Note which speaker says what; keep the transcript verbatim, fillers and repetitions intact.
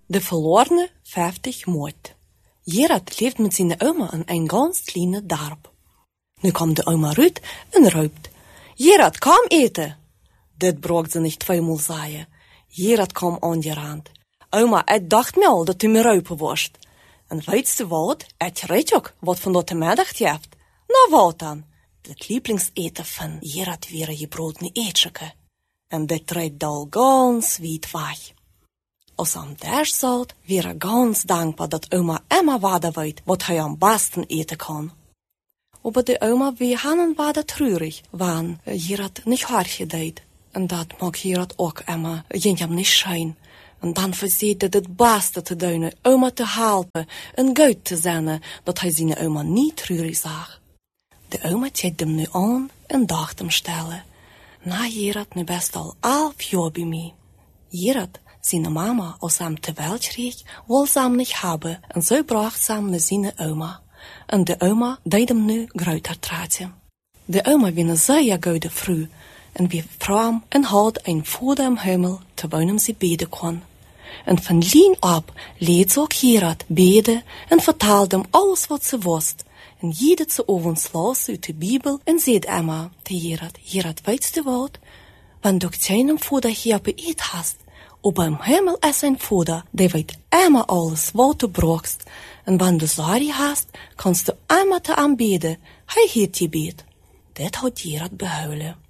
Speaker 1: De verlorene vijftig moord. Gerard leeft met zijn oma in een ganz kleine dorp. Nu komt de oma Ruud en roept: Gerard, kom eten. Dit braucht ze niet tweemaal zeggen. Gerard kwam aangerand. Oma, ik dacht me al dat u me ruipen worst. En weet je wat? Ik weet ook wat van dat de middag heeft. Nou wat dan? Het lieblingseten van Gerard weer je brood niet eetjeke. En dit treedt al ganz wiet weg. Als hij daar zat, weer hij ganz dankbaar dat oma Emma waarde weet wat hij am besten eten kan. Maar de oma wie hanen waarde treurig, want Gerard niet hartje deed. En dat mag Gerard ook Emma hem niet schijn. En dan verzeet het het beste te doen, oma te helpen en goed te zijn, dat hij zijn oma niet treurig zag. De oma keek hem nu aan en dacht hem stellen. Na Gerard, nu best al elf jaar bij mij. Gerard, zijn mama, als hem te wel kreeg, wil ze hem niet hebben en zo bracht ze hem naar zijn oma. En de oma deed hem nu gruitertraatje. De oma was een zeer goede vrouw en wie vroom en had een vader im hemel terwijl hem ze beden kon. En van lien op leed ze ook Gerard beden en vertelde hem alles wat ze wist. En jede ze ovens las uit de Bibel en zei Emma te Gerard: Gerard, weet je wat? Wanneer du keinen vader hier beet hast, aber im hemel is een vader, die weet immer alles wat du brauchst. En wanneer du sorry hast, kannst du immer te aanbeden. Hij heeft je beet. Dit had Gerard behuilen.